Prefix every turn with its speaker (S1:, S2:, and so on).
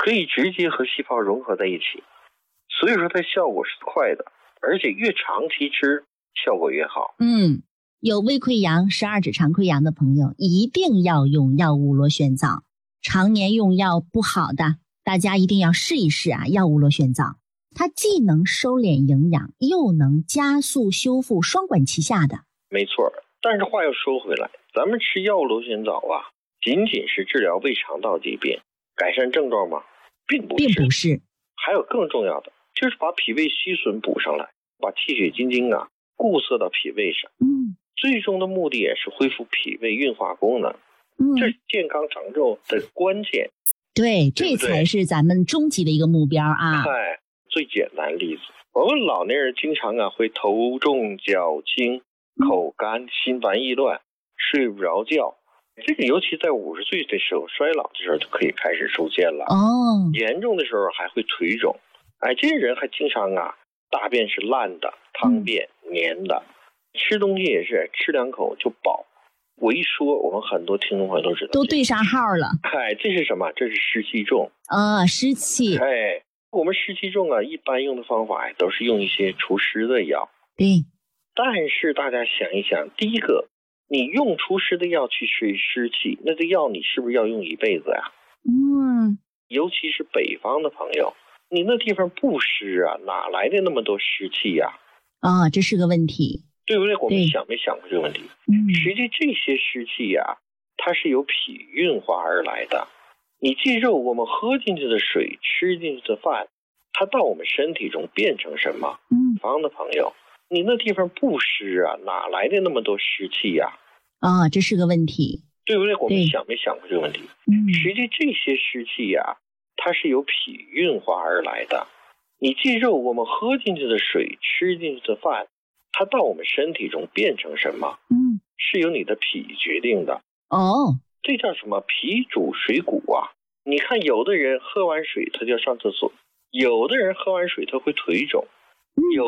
S1: 可以直接和细胞融合在一起，所以说它效果是快的，而且越长期吃效果越好。
S2: 有胃溃疡、十二指肠溃疡的朋友一定要用药物螺旋藻，常年用药不好的大家一定要试一试啊！药物螺旋藻它既能收敛营养，又能加速修复，双管齐下的。
S1: 没错，但是话又说回来，咱们吃药物螺旋藻啊，仅仅是治疗胃肠道疾病，改善症状吗？并不是。还有更重要的，就是把脾胃虚损补上来，把气血津精啊固摄到脾胃上。最终的目的也是恢复脾胃运化功能。这是健康长寿的关键。
S2: 对，这才是咱们终极的一个目标啊。
S1: 最简单的例子，我们老年人经常啊会头重脚轻、口干、心烦意乱、睡不着觉，这个尤其在50岁的时候，衰老的时候就可以开始出现了。严重的时候还会腿肿。这些人还经常啊大便是烂的、汤便、黏的，吃东西也是吃2口就饱。我一说，我们很多听众朋友都知道，
S2: 都对上号了。
S1: 这是什么？这是湿气重
S2: 湿气。
S1: 我们湿气重啊，一般用的方法都是用一些除湿的药。
S2: 对。
S1: 但是大家想一想，第一个，你用除湿的药去吹湿气，那这药你是不是要用一辈子呀？尤其是北方的朋友，你那地方不湿啊，哪来的那么多湿气呀？
S2: 这是个问题。
S1: 对不对？我们想没想过这个问题？实际这些湿气啊，它是由脾运化而来的。你记住，我们喝进去的水、吃进去的饭，它到我们身体中变成什么？北方的朋友，你那地方不湿啊，哪来的那么多湿气呀？
S2: 这是个问题。
S1: 对不对？我们想没想过这个问题？实际这些湿气啊，它是由脾运化而来的。你记住，我们喝进去的水、吃进去的饭，它到我们身体中变成什么？是由你的脾决定的。这叫什么？脾主水谷啊！你看，有的人喝完水他就要上厕所，有的人喝完水他会腿肿，